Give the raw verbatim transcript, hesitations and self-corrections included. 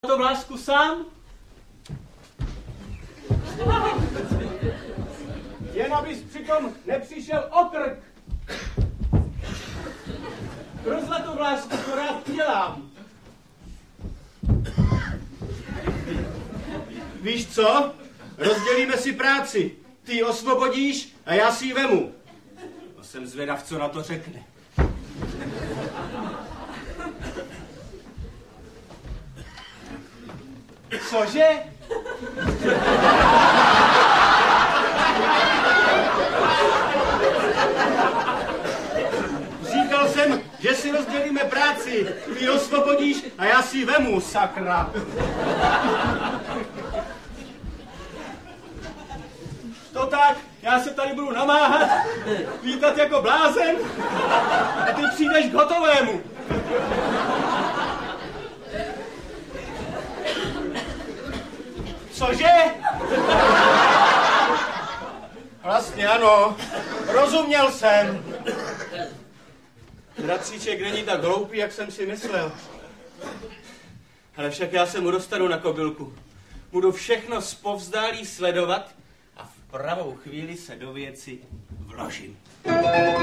to vlásku sám? Jen abys přitom nepřišel o krk. Pro zlatovlásku to rád dělám. Víš co? Rozdělíme si práci. Ty ji osvobodíš a já si ji vemu. No, jsem zvědav, co na to řekne. Cože? Říkal jsem, že si rozdělíme práci. Ty ji osvobodíš a já si ji vemu, sakra. To tak, já se tady budu namáhat, lítat jako blázen a ty přijdeš k hotovému. Cože? Vlastně ano, rozuměl jsem. Bratříček není tak hloupý, jak jsem si myslel. Ale však já se mu dostanu na kobylku. Budu všechno zpovzdálí sledovat a v pravou chvíli se do věci vložím.